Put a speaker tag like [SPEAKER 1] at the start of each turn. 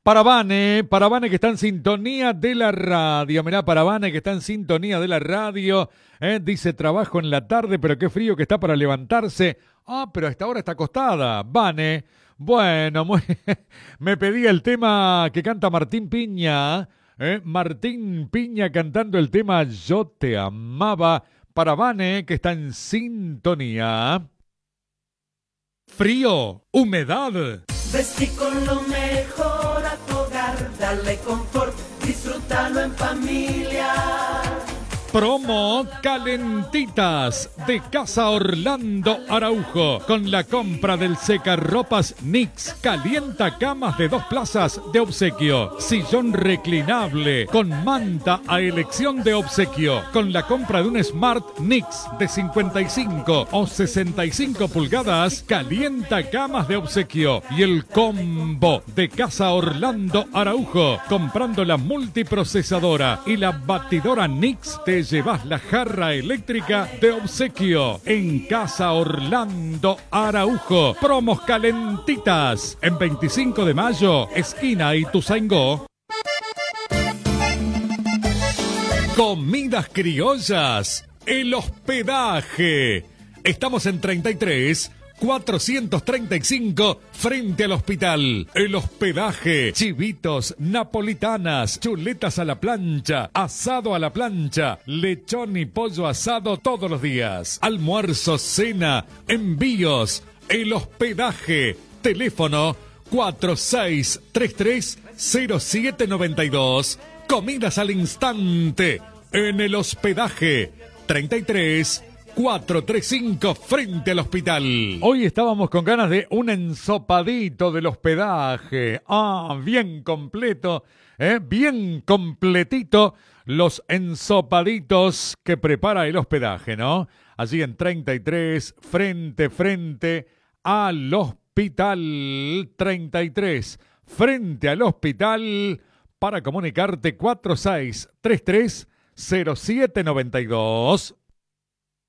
[SPEAKER 1] Para Vane que está en sintonía de la radio. Mirá, para Vane que está en sintonía de la radio. Dice, trabajo en la tarde, pero qué frío que está para levantarse. Ah, pero a esta hora está acostada. Vane. Bueno, me pedía el tema que canta Martín Piña. Martín Piña cantando el tema Yo te amaba. Para Vane que está en sintonía. Frío, humedad.
[SPEAKER 2] Vestí con lo mejor a tu hogar, dale confort, disfrútalo en familia.
[SPEAKER 1] Promo Calentitas de Casa Orlando Araujo. Con la compra del secarropas Nix, calienta camas de 2 plazas de obsequio. Sillón reclinable con manta a elección de obsequio. Con la compra de un Smart Nix de 55 o 65 pulgadas, calienta camas de obsequio. Y el combo de Casa Orlando Araujo. Comprando la multiprocesadora y la batidora Nix, te llevas la jarra eléctrica de obsequio en Casa Orlando Araujo. Promos calentitas en 25 de mayo, esquina Ituzaingó. Comidas criollas, el hospedaje. Estamos en 33 435 frente al hospital. El hospedaje, chivitos, napolitanas, chuletas a la plancha, asado a la plancha, lechón y pollo asado todos los días. Almuerzo, cena, envíos. El hospedaje, teléfono 4633-0792. Comidas al instante en el hospedaje 33 435 frente al hospital. Hoy estábamos con ganas de un ensopadito del hospedaje. Bien completo, bien completito los ensopaditos que prepara el hospedaje, ¿no? Allí en 33, frente al hospital. 33, frente al hospital. Para comunicarte 4633-0792.